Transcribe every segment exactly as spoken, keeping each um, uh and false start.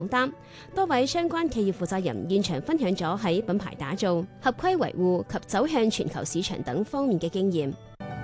擔。多位相關企業負責人現場分享咗喺品牌打造、合規維護及走向全球市場等方面嘅經驗。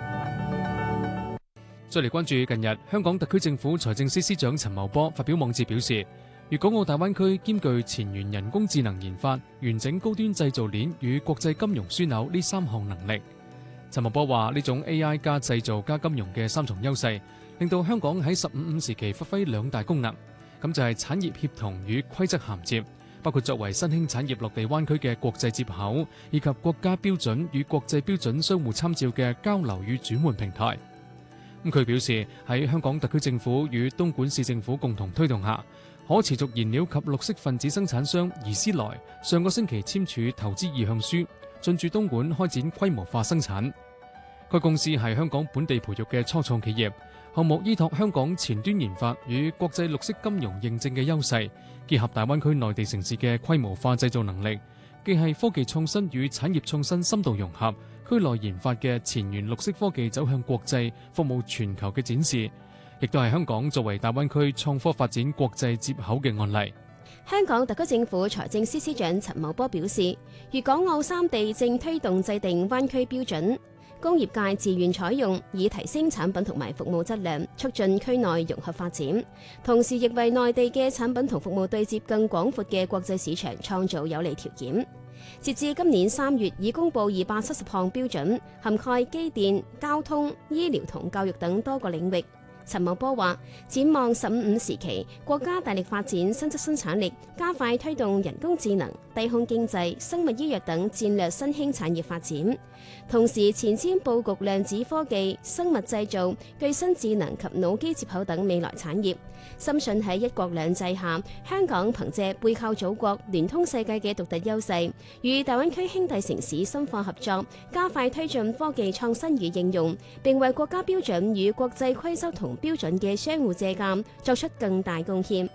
再嚟關注近日香港特區政府財政司司長陳茂波發表網誌表示，粵港澳大灣區兼具前沿人工智能研發、完整高端製造鏈與國際金融樞紐呢三項能力。陳茂波話：呢種 A I 加製造加金融嘅三重優勢，令到香港喺十五五時期發揮兩大功能，咁就係產業協同與規則銜接，包括作為新興產業落地灣區嘅國際接口，以及國家標準與國際標準相互參照嘅交流與轉換平台。咁佢表示喺香港特區政府與東莞市政府共同推動下，可持續燃料及綠色分子生產商怡斯萊上個星期簽署投資意向書，進駐東莞開展規模化生產。該公司係香港本地培育嘅初創企業，項目依託香港前端研發與國際綠色金融認證嘅優勢，結合大灣區內地城市嘅規模化製造能力，既係科技創新與產業創新深度融合，區內研發嘅前沿綠色科技走向國際服務全球嘅展示，亦都係香港作為大灣區創科發展國際接口嘅案例。 香港特區政府財政司司長陳茂波表示，粵港澳三地正推動制定灣區標準，工業界自願採用，以提升產品同埋服務質量，促進區內融合發展。同時亦為內地嘅產品同服務對接更廣闊嘅國際市場創造有利條件。截至今年三月，已公布二百七十項標準，涵蓋機電、交通、醫療同教育等多個領域。陳茂波話：展望十五五時期，國家大力發展新質生產力，加快推動人工智能、低空經濟、生物醫藥等戰略新興產業發展，同時前瞻佈局量子科技、生物製造、具身智能及腦機接口等未來產業。深信喺一國兩制下，香港憑借背靠祖國、聯通世界嘅獨特優勢，與大灣區兄弟城市深化合作，加快推進科技創新與應用，並為國家標準與國際規則同標準嘅相互借鑑作出更大貢獻。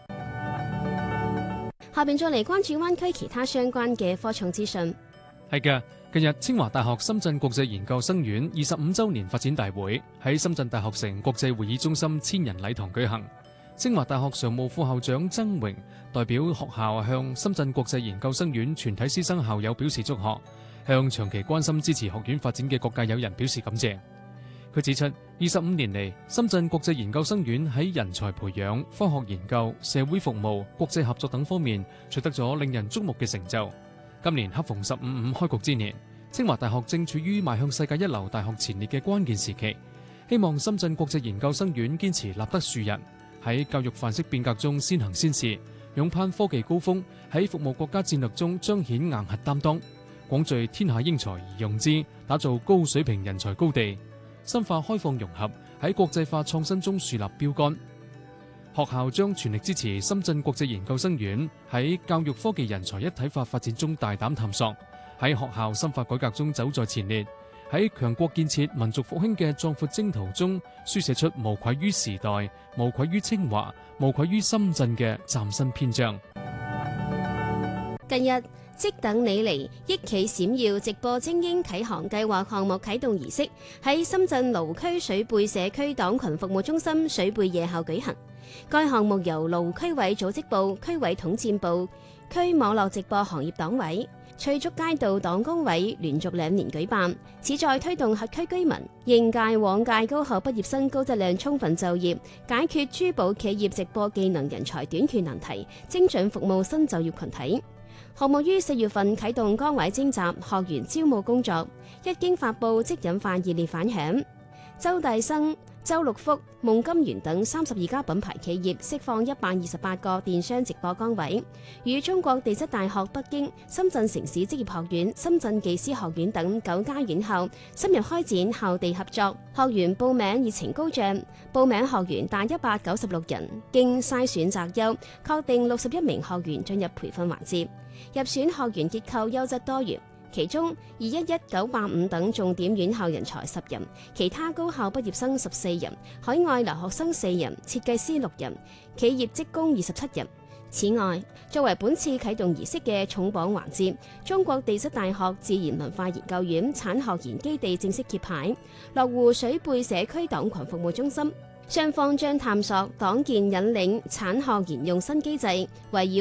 下邊再嚟關注灣區其他相關嘅科創資訊。 係嘅，近日清華大學深圳國際研究生院二十五週年發展大會喺深圳大學城國際會議中心千人禮堂舉行。清華大學常務副校長曾榮代表學校向深圳國際研究生院全體師生校友表示祝賀，向長期關心支持學院發展嘅各界友人表示感謝。佢指出，二十五年嚟，深圳國際研究生院喺人才培養、科學研究、社會服務、國際合作等方面取得咗令人矚目嘅成就。今年恰逢十五五開局之年，清華大學正處於邁向世界一流大學前列嘅關鍵時期，希望深圳國際研究生院堅持立德樹人，喺教育範式變革中先行先試，勇攀科技高峰，喺服務國家戰略中彰顯硬核擔當，廣聚天下英才而用之，打造高水平人才高地，深化開放融合，喺國際化創新中樹立標杆。學校將全力支持深圳國際研究生院喺教育科技人才一體化發展中大膽探索，喺學校深化改革中走在前列，喺強國建設、民族復興嘅壯闊征途中，書寫出無愧於時代、無愧於清華、無愧於深圳嘅嶄新篇章。 近日，即等你嚟，益企閃耀直播精英啟航計劃項目啟動儀式喺深圳蘆區水貝社區黨群服務中心水貝夜校舉行。該項目由蘆區委組織部、區委統戰部、區網絡直播行業黨委、翠竹街道黨工委連續兩年舉辦，旨在推動轄區居民、應屆往屆高校畢業生高質量充分就業，解決珠寶企業直播技能人才短缺難題，精準服務新就業群體。項目於四月份啟動崗位徵集、學員招募工作，一經發佈即引發熱烈反響。周大生、周六福、夢金源等三十二家品牌企業釋放一百二十八個電商直播崗位，與中國地質大學北京、深圳城市職業學院、深圳技師學院等九家院校深入開展校地合作，學員報名熱情高漲，報名學員達一百九十六人，經篩選擇優，確定六十一名學員進入培訓環節，入選學員結構優質多元。其中二一一九八五等重點院校人才十人，其他高校畢業生十四人，海外留學生四人，設計師六人，企業職工二十七人。此外，作為本次啟動儀式嘅重磅環節，中國地質大學自然文化研究院產學研基地正式揭牌，落戶水貝社區黨群服務中心。 雙方將探索黨建引領產學研用新機制，圍繞